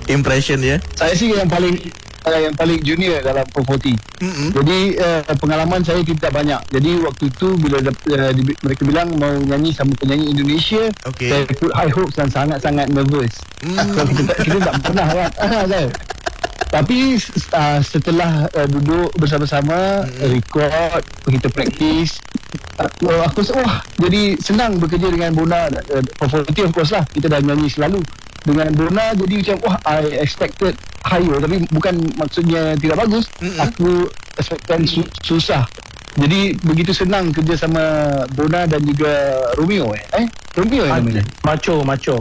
impression ya. Saya sih yang paling junior dalam 440. Jadi pengalaman saya tidak banyak. Jadi waktu itu bila mereka bilang mau nyanyi sama penyanyi Indonesia, saya put high hopes dan sangat-sangat nervous. Kita tak pernah kan. Tapi setelah duduk bersama-sama, record, kita practice, aku rasa jadi senang bekerja dengan Bona. 440 of course lah, kita dah nyanyi selalu dengan Bona. Jadi macam I expected higher, tapi bukan maksudnya tidak bagus. Aku expected susah. Jadi begitu senang kerja sama Bona dan juga Romeo Romeo yang namanya Macho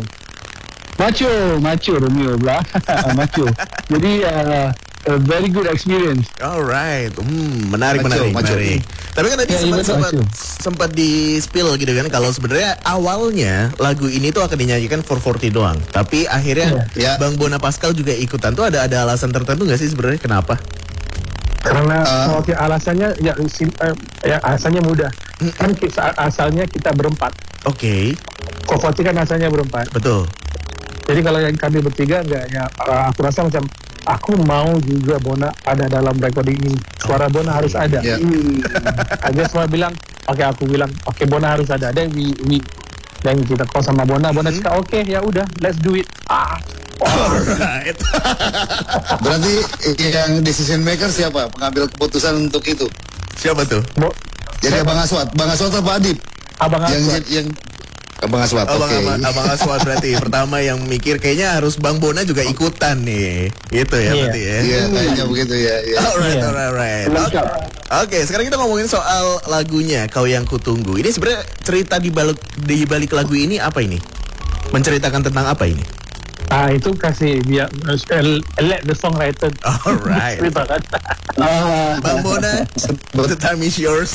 Romeo pula. Macho. Jadi a very good experience. Alright. Menarik. Tapi kan tadi sempat di spill gitu kan, kalau sebenarnya awalnya lagu ini tuh akan dinyanyikan 440 doang. Tapi akhirnya Bang Bona Pascal juga ikutan tuh ada alasan tertentu nggak sih sebenarnya kenapa? Karena alasannya alasannya mudah. Kan asalnya kita berempat. 440 kan asalnya berempat. Betul. Jadi kalau yang kami bertiga aku rasa macam aku mau juga Bona ada dalam recording ini. Suara Bona harus ada. Aja semua bilang, aku bilang, Bona harus ada. Dan dan kita call sama Bona cakap ya udah, let's do it. Alright. Berarti yang decision maker siapa? Pengambil keputusan untuk itu? Siapa tuh? Jadi Abang Aswad apa Adib? Abang Aswad. Abang Aswad. Abang Aswad berarti pertama yang mikir kayaknya harus Bang Bona juga ikutan nih. Gitu ya berarti ya. Iya, kayaknya begitu ya. Alright. Oke, sekarang kita ngomongin soal lagunya Kau Yang Kutunggu. Ini sebenarnya cerita di balik lagu ini apa ini? Menceritakan tentang apa ini? Itu kasih dia let the songwriter. Alright. Bang Bona, the time is yours.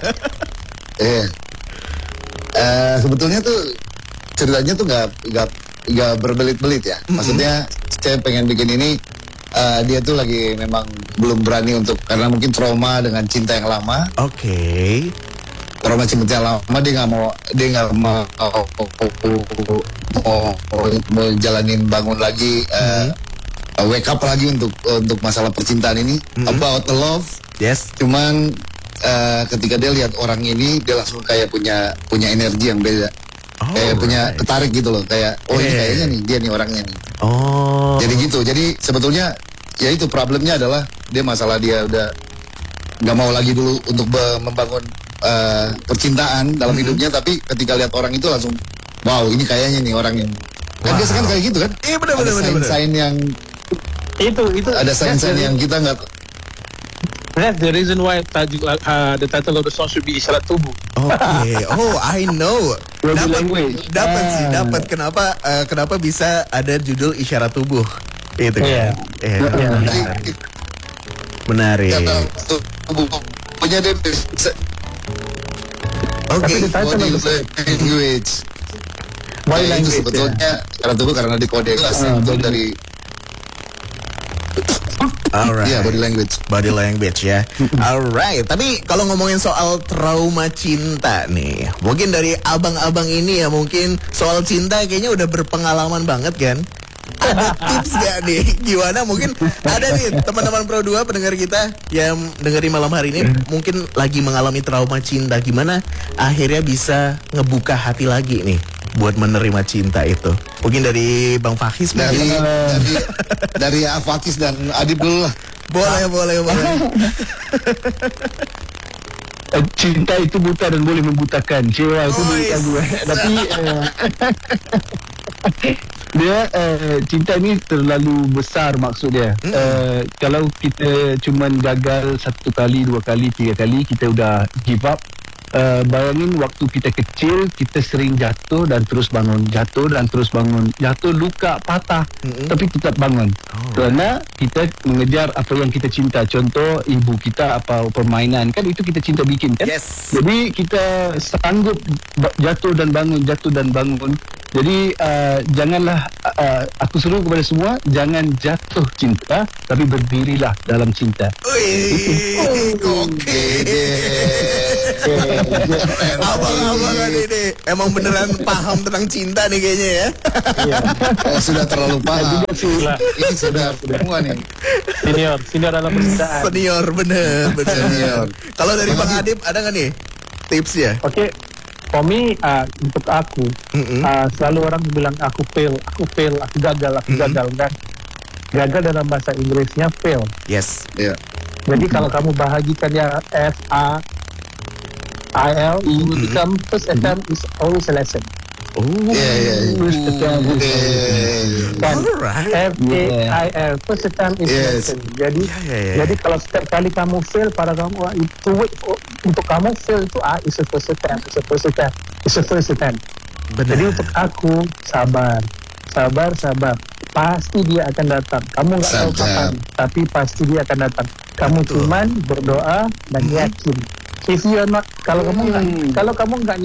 Sebetulnya tuh ceritanya tuh nggak berbelit-belit ya. Maksudnya saya pengen bikin ini dia tuh lagi memang belum berani untuk, karena mungkin trauma dengan cinta yang lama. Trauma cinta yang lama, dia nggak mau jalanin bangun lagi, wake up lagi untuk masalah percintaan ini, about the love. Yes. Cuman ketika dia lihat orang ini, dia langsung kayak punya energi yang beda, kayak punya ketarik gitu loh, kayak ini kayaknya nih dia nih orangnya nih. Jadi gitu. Jadi sebetulnya ya itu problemnya adalah dia udah nggak mau lagi dulu untuk membangun percintaan dalam hidupnya, tapi ketika lihat orang itu langsung wow, ini kayaknya nih orang yang biasa kan kayak gitu kan. Iya benar. Sign yang itu ada sign yang kita nggak. That's the reason why the title of the song should be Isyarat Tubuh. I know. Dapat kenapa bisa ada judul Isyarat Tubuh itu kan. Menarik. Punya dia. Body language. Itu sebetulnya Isyarat Tubuh karena dikode dari Alright. Iya, body language ya. Alright. Tapi kalau ngomongin soal trauma cinta nih, mungkin dari abang-abang ini ya, mungkin soal cinta kayaknya udah berpengalaman banget kan. Ada tips gak nih? Gimana mungkin ada nih teman-teman Pro 2 pendengar kita yang dengerin malam hari ini mungkin lagi mengalami trauma cinta, gimana akhirnya bisa ngebuka hati lagi nih buat menerima cinta itu. Mungkin dari Bang Fakis dari Fakis dan Adib dulu lah. Boleh. Cinta itu buta dan boleh membutakan. Cewa itu bukan gue. Tapi dia cinta ni terlalu besar maksudnya. Kalau kita cuma gagal 1 kali, 2 kali, 3 kali, kita udah give up. Bayangin waktu kita kecil, kita sering jatuh dan terus bangun, jatuh luka, patah, tapi tetap bangun. Kerana kita mengejar apa yang kita cinta. Contoh ibu kita, apa permainan, kan itu kita cinta bikin kan. Yes. Jadi kita sanggup jatuh dan bangun. Jadi janganlah aku suruh kepada semua jangan jatuh cinta tapi berdirilah dalam cinta. Abang-abang ini emang beneran paham tentang cinta nih kayaknya ya. Sudah terlalu paham. Ini sudah semua nih. Senior dalam percintaan. Senior bener. Senior. Kalau dari Bang Adib ada nggak nih tipsnya? Oke. For me, untuk aku, selalu orang bilang aku fail, aku gagal kan. Gagal dalam bahasa Inggrisnya fail. Yes. Yeah. Jadi kalau kamu bahagikan ya FAIL, it become first attempt is always a lesson. First attempt is FAIL, first attempt is lesson. Jadi kalau setiap kali kamu fail, pada kamu itu untuk kamu fail itu is a first attempt. Jadi untuk aku sabar. Pasti dia akan datang. Kamu nggak tahu kapan, tapi pasti dia akan datang. Kamu cuman berdoa dan yakin. If you are not, kalau kamu nggak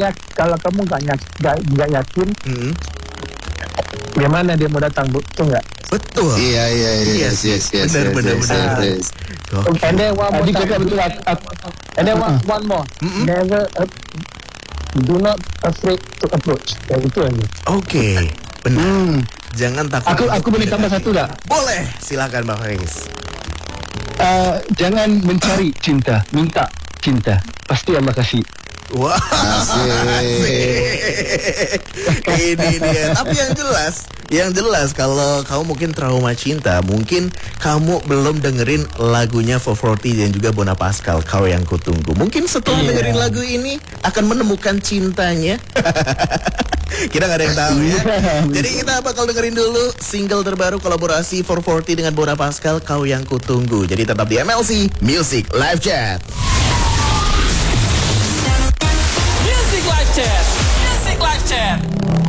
yakin, bagaimana dia mau datang, betul nggak? Betul. Iya. Yes. Benar. And then one more time. And then one more. Never, do not afraid to approach. Ya itu aja. Oke. Benar. Jangan takut. Aku boleh tambah satu tak? Boleh. Silakan Bang Haris. Jangan mencari cinta, minta cinta. Pasti Allah kasih. Wah, ini dia. Tapi yang jelas kalau kamu mungkin trauma cinta, mungkin kamu belum dengerin lagunya 440 dan juga Bona Pascal, Kau Yang Kutunggu. Mungkin setelah dengerin lagu ini akan menemukan cintanya. Kita gak ada yang tahu ya. Jadi kita bakal dengerin dulu single terbaru kolaborasi 440 dengan Bona Pascal, Kau Yang Kutunggu. Jadi tetap di MLC Music Live Chat.